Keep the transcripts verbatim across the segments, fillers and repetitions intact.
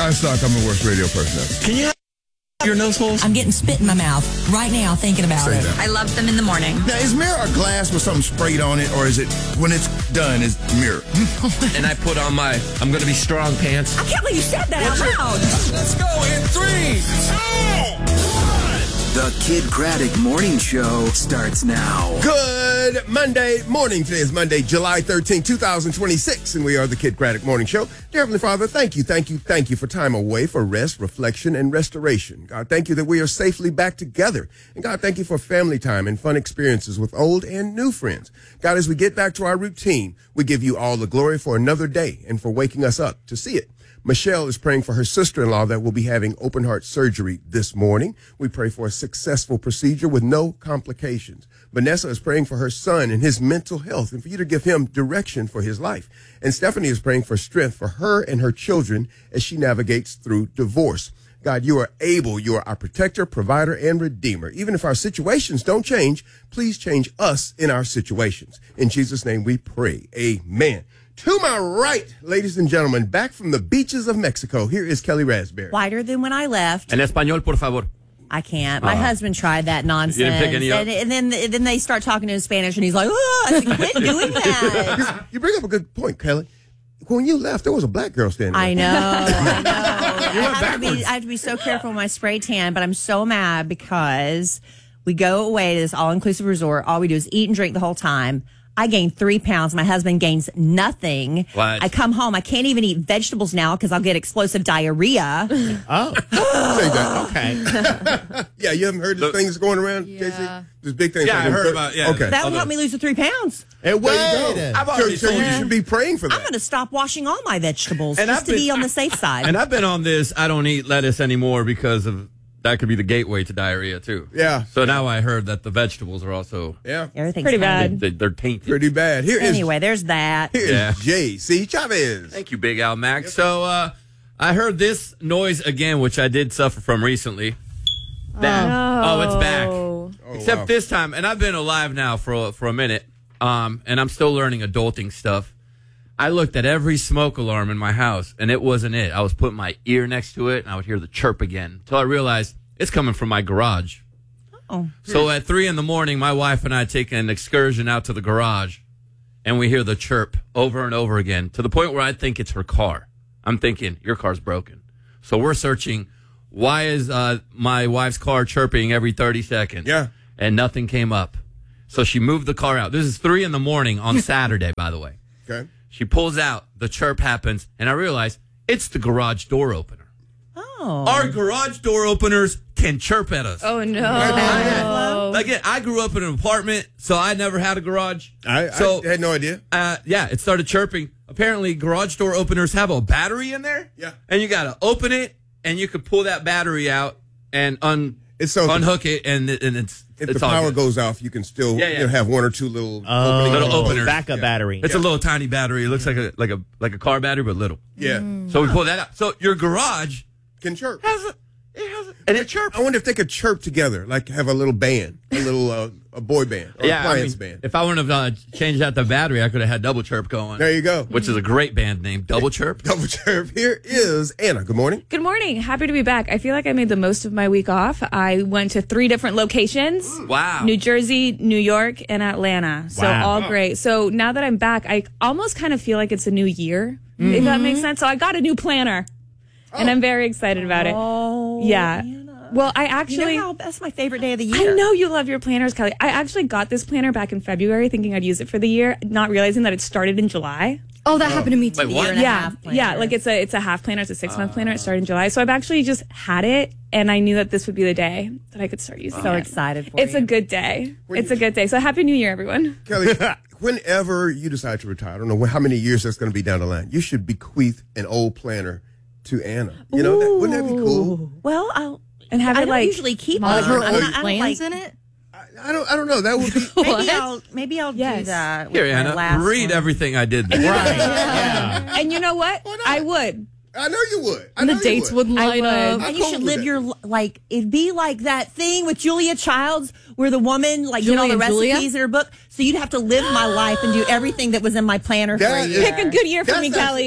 livestock, I'm the worst radio person ever. Can you have your nose holes? I'm getting spit in my mouth right now thinking about Say it. that. I love them in the morning. Now, is mirror a glass with something sprayed on it, or is it, when it's done, is mirror? And I put on my I'm going to be strong pants. I can't believe you said that out loud. Let's go in three, two, one. The Kid Craddock Morning Show starts now. Good Monday morning. Today is Monday, July thirteenth, twenty twenty-six, and we are the Kid Craddock Morning Show. Dear Heavenly Father, thank you, thank you, thank you for time away, for rest, reflection, and restoration. God, thank you that we are safely back together. And God, thank you for family time and fun experiences with old and new friends. God, as we get back to our routine, we give you all the glory for another day and for waking us up to see it. Michelle is praying for her sister-in-law that will be having open heart surgery this morning. We pray for a successful procedure with no complications. Vanessa is praying for her son and his mental health and for you to give him direction for his life. And Stephanie is praying for strength for her and her children as she navigates through divorce. God, you are able. You are our protector, provider, and redeemer. Even if our situations don't change, please change us in our situations. In Jesus' name we pray. Amen. To my right, ladies and gentlemen, back from the beaches of Mexico, here is Kelly Raspberry. Whiter than when I left. En español, por favor. I can't. My uh, husband tried that nonsense. You didn't pick any up? And, and then then they start talking in Spanish, and he's like, oh, I said, quit doing that. You bring up a good point, Kelly. When you left, there was a black girl standing there. I know. I know. You I, went have to be, I have to be so careful with my spray tan, but I'm so mad because we go away to this all-inclusive resort. All we do is eat and drink the whole time. I gained three pounds. My husband gains nothing. What? I come home. I can't even eat vegetables now because I'll get explosive diarrhea. Oh. Say that. Okay. Yeah, you haven't heard the things going around, Yeah. J C? There's big things. Yeah, like I heard that. about- yeah. Okay. That will help me lose the three pounds. It There you go. I've So, already so told you you. should be praying for that. I'm going to stop washing all my vegetables And just I've to been- be on the safe side. And I've been on this, I don't eat lettuce anymore because of that could be the gateway to diarrhea, too. Yeah. So now I heard that the vegetables are also, Yeah. Everything's Pretty fine. bad. they, they're tainted. Pretty bad. Here is Anyway, there's that. here is Yeah. J C Chavez. Thank you, Big Al Mac. So uh, I heard this noise again, which I did suffer from recently. That, oh, it's back. Oh, Except wow. this time, and I've been alive now for for a minute, um, and I'm still learning adulting stuff. I looked at every smoke alarm in my house, and it wasn't it. I was putting my ear next to it, and I would hear the chirp again until I realized it's coming from my garage. Oh. So at three in the morning, my wife and I take an excursion out to the garage, and we hear the chirp over and over again to the point where I think it's her car. I'm thinking, your car's broken. So we're searching, why is uh, my wife's car chirping every thirty seconds? Yeah. And nothing came up. So she moved the car out. This is three in the morning on Saturday, by the way. Okay. She pulls out, the chirp happens, and I realize it's the garage door opener. Oh. Our garage door openers can chirp at us. Oh, no. Hello? Again, I grew up in an apartment, so I never had a garage. I, so, I had no idea. uh, yeah, it started chirping. Apparently, garage door openers have a battery in there. Yeah. And you got to open it, and you can pull that battery out and un It's so unhook it, and, it- and it's if it's the all power good. goes off, you can still Yeah, yeah. You know, have one or two little Oh, openings. Little openers. Backup Yeah. battery. It's a little tiny battery. It looks like a like a like a car battery, but little. Yeah. So we pull that out. So your garage Can chirp. has a it has a, and it chirps. I wonder if they could chirp together, like have a little band, a little uh, a boy band or yeah, a I appliance mean, band. if I wouldn't have uh, changed out the battery, I could have had Double Chirp going. There you go. Which is a great band name, Double Chirp. Double chirp. Here is Anna. Good morning. Good morning. Happy to be back. I feel like I made the most of my week off. I went to three different locations. Wow. New Jersey, New York, and Atlanta. So Wow. all great. So now that I'm back, I almost kind of feel like it's a new year, if that makes sense. So I got a new planner, and I'm very excited about it. Oh, Yeah. Anna. Well, I You actually... know how, that's my favorite day of the I year. know you love your planners, Kelly. I actually got this planner back in February thinking I'd use it for the year, not realizing that it started in July. Oh, that happened to me too. Wait, what? Year and a Yeah, half planner. yeah, like it's a it's a half planner, it's a six month planner. It started in July, so I've actually just had it, and I knew that this would be the day that I could start using So it. excited for It's you. a good day. When It's you- a good day. So happy New Year, everyone. Kelly, whenever you decide to retire, I don't know when, how many years that's going to be down the line, you should bequeath an old planner to Anna. You know, that, wouldn't that be cool? Well, I'll, And have I it don't like usually keep All one. of her I'm old not- I don't plans like- in it? I don't. I don't know. That would be. Maybe What? I'll maybe I'll do Yes. that. with Here, my Anna, last read one. everything I did there. Right. Yeah. And you know what? Why not? I would. I know you would. I And know the you dates would line would. up. I'm And you cool should with live that. your li- like it'd be like that thing with Julia Childs where the woman like did all Julia the and Julia? recipes in her book. So you'd have to live my life and do everything that was in my planner for a That year. is- Pick a good year for That's me, actually- Kelly.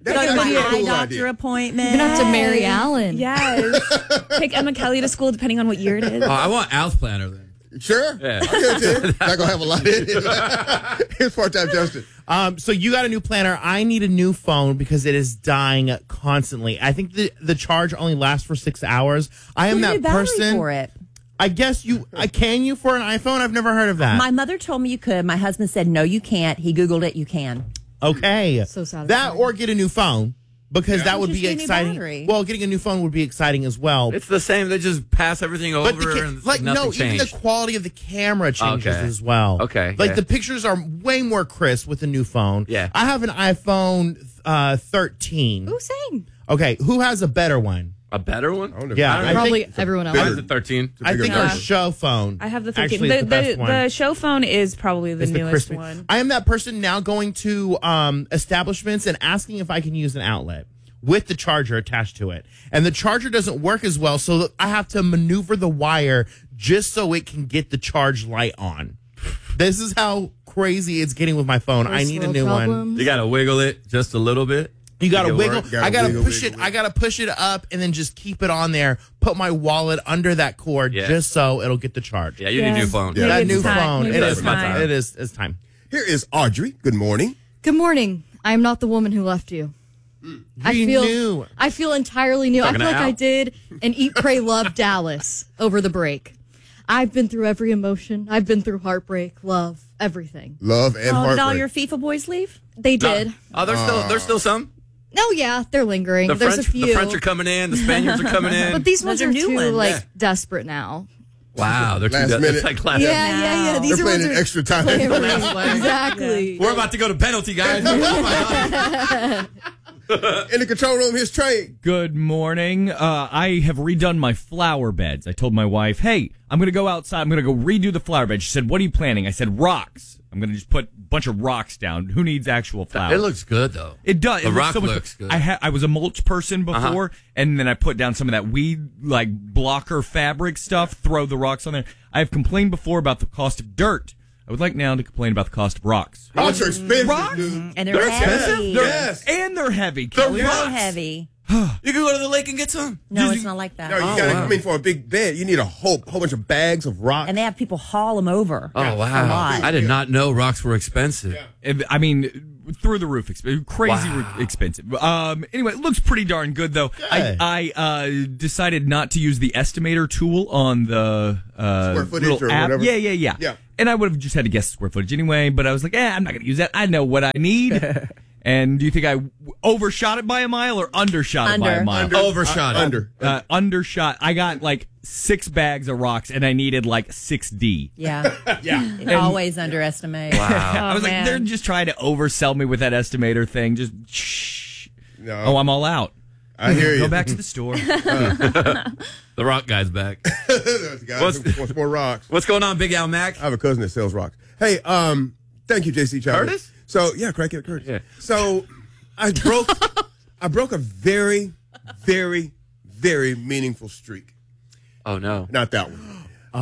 Go That's to my actually a eye cool doctor idea. appointment. You're gonna have to marry Alan. Yes. Take Emma Kelly to school depending on what year it is. Oh, I want Al's planner then. Sure. Yeah. I'll give it to you. Not going to have a lot in it. Here's part-time Justin. Um, so you got a new planner. I need a new phone because it is dying constantly. I think the the charge only lasts for six hours. I am You need a that battery person. for it. I guess you. I can you for an iPhone? I've never heard of that. My mother told me you could. My husband said, no, you can't. He Googled it. You can. Okay. So satisfying. That or get a new phone because that would Just be get a new exciting. battery. Well, getting a new phone would be exciting as well. It's the same. They just pass everything over But the ca- and like nothing no, changed. even the quality of the camera changes Okay. as well. Okay, like yeah. the pictures are way more crisp with the new phone. Yeah. I have an iPhone uh, thirteen. Ooh, same. Okay, who has a better one? A better one? I don't know. Yeah, I don't I know. Probably think, everyone else. Mine's a thirteen. I think bigger our phone. show phone. I have the thirteen. Actually, The, is the, best the, one. the show phone is probably the It's the newest crispy. one. I am that person now going to um, establishments and asking if I can use an outlet with the charger attached to it. And the charger doesn't work as well, so I have to maneuver the wire just so it can get the charge light on. This is how crazy it's getting with my phone. I First need a world new one. problems. You got to wiggle it just a little bit. You gotta Make it wiggle. work. Gotta I gotta wiggle, push wiggle, it. I gotta push it up and then just keep it on there. Put my wallet under that cord Yeah. just so it'll get the charge. Yeah, you need a new phone. Yeah. That Maybe new it's time. phone. Maybe It it's is my time. time. It is. It's time. Here is Audrey. Good morning. Good morning. I am not the woman who left you. I You feel knew. I feel entirely new. Talking I feel to like Al. I did an Eat, Pray, Love Dallas over the break. I've been through every emotion. I've been through heartbreak, love, everything. Love and Oh, did heartbreak. all your FIFA boys leave? They did. Oh, there's still there's still some. Oh yeah, they're lingering. The There's French a few. the French are coming in. The Spaniards are coming in. But these Those ones are are new too ones. like Yeah. desperate now. Wow, they're too Last de- minute. It's like last Yeah, yeah, yeah. These They're are playing ones in are extra time. playing really- exactly. We're about to go to penalty, guys. In the control room, here's Trey. Good morning. Uh, I have redone my flower beds. I told my wife, hey, I'm going to go outside. I'm going to go redo the flower bed. She said, what are you planning? I said, rocks. I'm going to just put a bunch of rocks down. Who needs actual flowers? It looks good though. It does. The It looks rock so much looks good. I ha- I was a mulch person before, and then I put down some of that weed like blocker fabric stuff. Throw the rocks on there. I have complained before about the cost of dirt. I would like now to complain about the cost of rocks. Rocks are expensive, Rocks? dude. And they're, They're heavy. expensive? They're- Yes. And they're heavy. They're Kelly. They're rocks. heavy. You can go to the lake and get some. No, it's not like that. No, you Oh, gotta wow. come in for a big bed. You need a whole whole bunch of bags of rocks. And they have people haul them over. Oh A wow! lot. I did not know rocks were expensive. And, I mean, through the roof, exp- crazy Wow. re- expensive. Um, anyway, it looks pretty darn good though. Good. I, I uh, decided not to use the estimator tool on the uh, Square footage little or app. whatever? Yeah, yeah, yeah, Yeah. And I would have just had to guess square footage anyway. But I was like, eh, I'm not going to use that. I know what I need. And do you think I w- overshot it by a mile or undershot it by a Under. mile? Under, Overshot uh, it. Under. Uh, undershot. I got like six bags of rocks, and I needed like six D. Yeah. Yeah. Always underestimate. Wow. I was man. like, they're just trying to oversell me with that estimator thing. Just shh. No. Oh, I'm all out. I hear you. Go back to the store. The rock guy's back. Those guys What's- who wants more rocks. What's going on, Big Al Mac? I have a cousin that sells rocks. Hey, um, thank you, J C Childs. Curtis? So yeah, crackhead Curtis. Yeah. So I broke, I broke a very, very, very meaningful streak. Oh no! Not that one.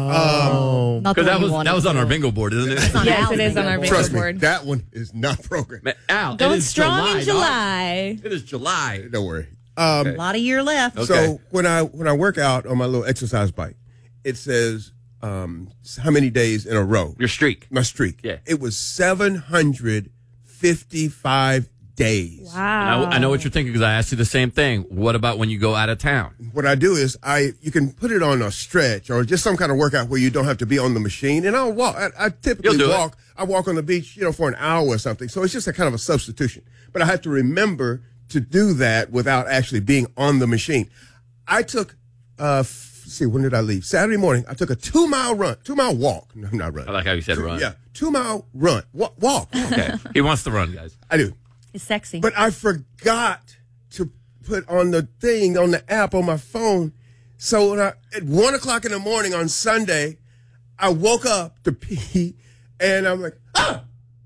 Oh. Not the Because that one you was wanted that was on to. our bingo board, isn't it? on Yes, Al's it is on bingo our board. bingo Trust me, board. that one is not programmed. Man, Al, Going it is strong July, in dog. July. It is July. Don't worry. Um, A lot of year left. Okay. So when I when I work out on my little exercise bike, it says um, how many days in a row. Your streak. My streak. Yeah. It was seven hundred fifty-five days. Wow. I, I know what you're thinking because I asked you the same thing. What about when you go out of town? What I do is I you can put it on a stretch or just some kind of workout where you don't have to be on the machine. And I'll walk. I, I typically You'll do it. walk. I walk on the beach, you know, for an hour or something. So it's just a kind of a substitution. But I have to remember to do that without actually being on the machine. I took, uh, f- let's see, when did I leave? Saturday morning. I took a two mile run, two mile walk. No, not run. I like how you said run. Yeah, two mile run. Wa- walk. Okay. He wants to run, guys. I do. It's sexy. But I forgot to put on the thing on the app on my phone. So when I, at one o'clock in the morning on Sunday, I woke up to pee, and I'm like, ah!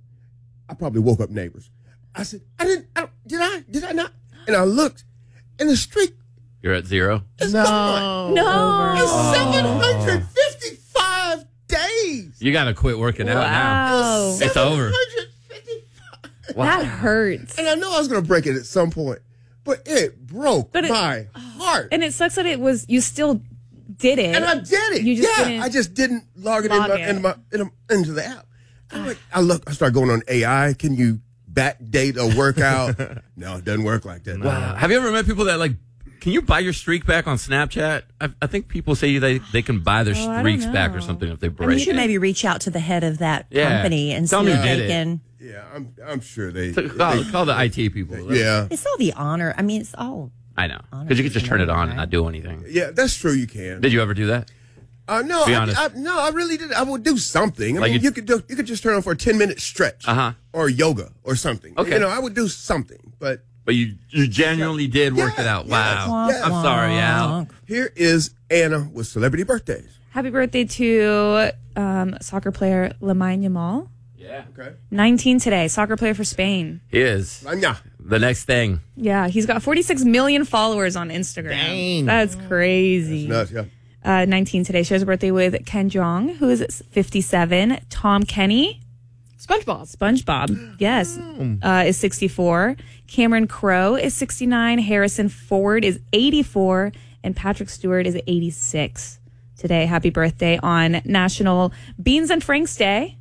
I probably woke up neighbors. I said, I didn't. I don't, did I? Did I not? And I looked, and the streak You're at zero. is gone. No. It's seven hundred fifty-five days. You got to quit working out now. Wow. It's over. seven hundred fifty-five. Wow. That hurts. And I know I was going to break it at some point, but it broke But it- my heart. And it sucks that it was, you still did it. And I did it. You just yeah, didn't I just didn't log it, log in my, it. into, my, into, into the app. I'm like, I look, I start going on A I. Can you backdate a workout? No, it doesn't work like that. Wow. Have you ever met people that like, can you buy your streak back on Snapchat? I, I think people say they, they can buy their Oh, I don't streaks back or know. something if they I mean, break you should it. maybe reach out to the head of that Yeah. company and Tell see me if who did they it. can. Yeah, I'm, I'm sure they. So call, call the I T people. Yeah, It's all the honor. I mean, it's all. I know. Because you could just turn it on and not do anything. yeah, that's true. You can. Did you ever do that? Uh, no, Be I, honest. I, no, I really did. I would do something. I Like mean, you- you could do, you could just turn on for a ten minute stretch, Uh-huh. or yoga or something. Okay. You know, I would do something. But But you you genuinely did work Yeah, it out. yes, Wow. yes. I'm sorry, Al. here is Anna with celebrity birthdays. Happy birthday to um, soccer player Lamine Yamal. Yeah. Okay. nineteen today. Soccer player for Spain. He is. Anya. The next thing. Yeah, he's got forty-six million followers on Instagram. Dang. That's crazy. Nuts, yeah. Uh, nineteen today. Shares a birthday with Ken Jeong, who is fifty-seven. Tom Kenny, SpongeBob. SpongeBob, yes, uh, is sixty-four. Cameron Crowe is sixty-nine. Harrison Ford is eighty-four. And Patrick Stewart is eighty-six today. Happy birthday on National Beans and Franks Day.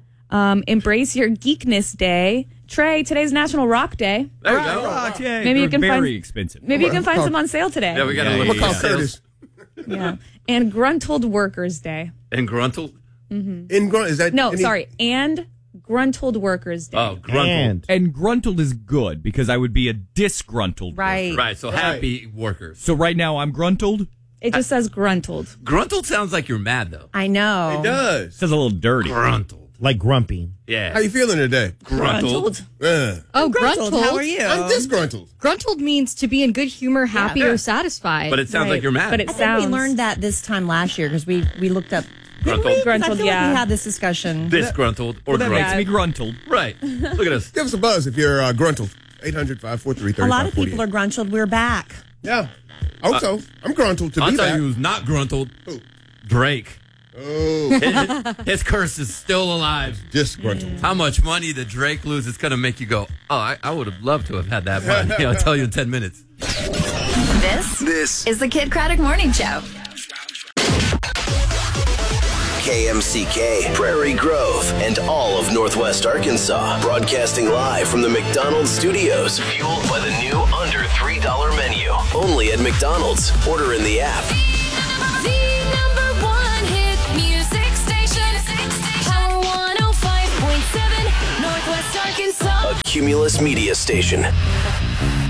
Um, Embrace Your Geekness Day. Trey, today's National Rock Day. There you go. Rocks, yay. Maybe you They're can very find- expensive. Maybe you can find Oh, some on sale today. Yeah, we got Yeah, a yeah, little What call yeah. Curtis? Yeah. And Gruntled Workers Day. And Gruntle. In Grunt, is that No, any- sorry. And Gruntled Workers Day. Oh, Gruntle. And And gruntled is good because I would be a disgruntled. Right. worker. Right, so happy workers. So right now I'm gruntled. It just says Gruntled. Gruntled sounds like you're mad, though. I know. It does. Sounds a little dirty. Gruntled. like grumpy. Yeah. How you feeling today? Gruntled. Uh, Oh, Gruntled, gruntled. how are you? I'm disgruntled. Gruntled means to be in good humor, happy, or satisfied. But it sounds Right. like you're mad. But it I think sounds. we learned that this time last year because we, we looked up. Didn't Gruntled. we? 'Cause I Gruntled, feel yeah. like we had this discussion. Disgruntled or Well, that gruntled. makes me gruntled. Right. Look at us. Give us a buzz if you're uh, gruntled. eight hundred, five four three, A three lot five of four people eight. are gruntled. We're back. Yeah. I hope so. I'm gruntled to I'll be tell back. you who's not gruntled. Who? Drake. Oh, His, his curse is still alive. disgruntled. How much money did Drake lose? It's going to make you go, oh, I, I would have loved to have had that money. I'll tell you in ten minutes. This This is the Kid Craddock Morning Show. K M C K, Prairie Grove, and all of Northwest Arkansas. Broadcasting live from the McDonald's studios. Fueled by the new under three dollar menu. Only at McDonald's. Order in the app. The number one hit music station. Power one oh five point seven, Northwest Arkansas. A Cumulus Media Station.